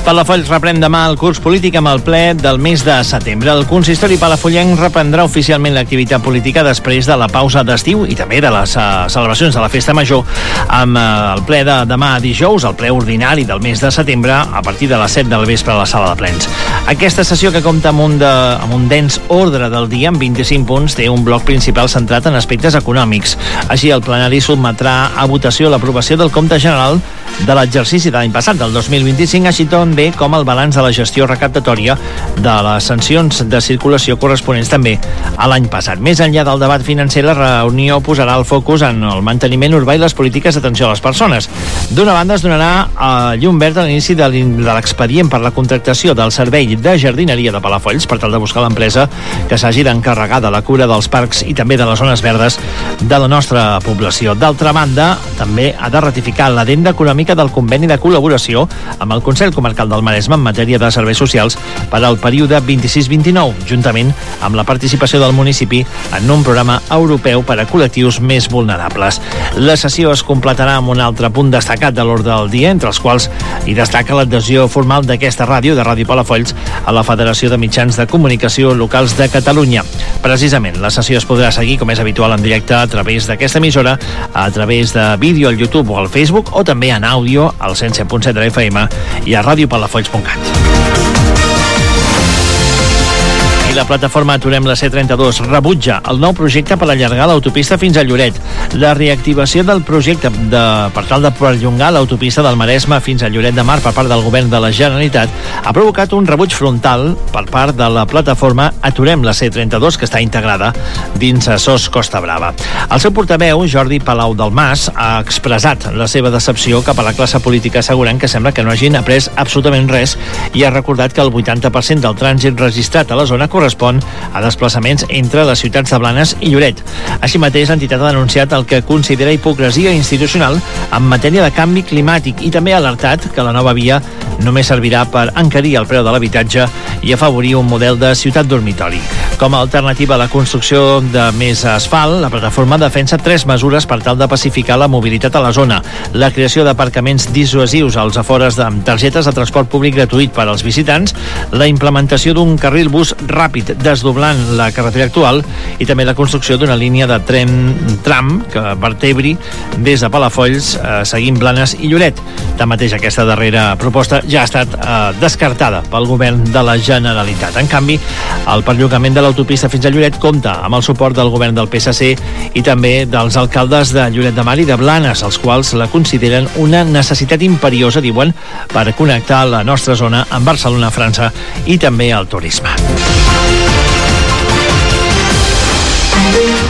Palafolls reprèn demà el curs polític amb el ple del mes de setembre. El consistori palafollenc reprendrà oficialment l'activitat política després de la pausa d'estiu i també de les celebracions de la Festa Major amb el ple de demà dijous, el ple ordinari del mes de setembre, a partir de les 7 del vespre a la sala de plens. Aquesta sessió, que compta amb un dens ordre del dia amb 25 punts, té un bloc principal centrat en aspectes econòmics. Així, el plenari sotmetrà a votació l'aprovació del compte general de l'exercici de l'any passat, del 2025, així també com el balanç de la gestió recaptatòria de les sancions de circulació corresponents també a l'any passat. Més enllà del debat financer, la reunió posarà el focus en el manteniment urbà i les polítiques d'atenció a les persones. D'una banda, es donarà llum verd a l'inici de l'expedient per la contractació del servei de jardineria de Palafolls per tal de buscar l'empresa que s'hagi d'encarregar de la cura dels parcs i també de les zones verdes de la nostra població. D'altra banda, també ha de ratificar l'addenda econòmica del conveni de col·laboració amb el Consell Comarcal del Maresme en matèria de serveis socials per al període 26-29, juntament amb la participació del municipi en un programa europeu per a col·lectius més vulnerables. La sessió es completarà amb un altre punt destacat de l'ordre del dia, entre els quals hi destaca l'adhesió formal d'aquesta ràdio, de Ràdio Palafolls, a la Federació de Mitjans de Comunicació Locals de Catalunya. Precisament, la sessió es podrà seguir, com és habitual, en directe a través d'aquesta emissora, a través de vídeo al YouTube o al Facebook, o també en àudio al 107.7 de la FM i a radiopalafolls.cat. I la plataforma Aturem la C32 rebutja el nou projecte per allargar l'autopista fins a Lloret. La reactivació del projecte per tal de perllongar l'autopista del Maresme fins a Lloret de Mar per part del govern de la Generalitat ha provocat un rebuig frontal per part de la plataforma Aturem la C32, que està integrada dins a SOS Costa Brava. El seu portaveu, Jordi Palau del Mas, ha expressat la seva decepció cap a la classe política, assegurant que sembla que no hagin après absolutament res, i ha recordat que el 80% del trànsit registrat a la zona correspon a desplaçaments entre les ciutats de Blanes i Lloret. Així mateix, l'entitat ha denunciat el que considera hipocresia institucional en matèria de canvi climàtic i també ha alertat que la nova via només servirà per encarir el preu de l'habitatge i afavorir un model de ciutat dormitori. Com a alternativa a la construcció de més asfalt, la plataforma defensa 3 mesures per tal de pacificar la mobilitat a la zona: la creació d'aparcaments dissuasius als afores amb targetes de transport públic gratuït per als visitants, la implementació d'un carril bus ràpid desdoblant la carretera actual i també la construcció d'una línia de tram que vertebri des de Palafolls seguint Blanes i Lloret. Tanmateix, aquesta darrera proposta ja ha estat descartada pel govern de la Generalitat. En canvi, el perllongament de l'autopista fins a Lloret compta amb el suport del govern del PSC i també dels alcaldes de Lloret de Mar i de Blanes, els quals la consideren una necessitat imperiosa, diuen, per connectar la nostra zona amb Barcelona, França i també el turisme.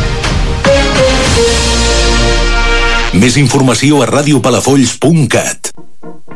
Més informació a radiopalafolls.cat.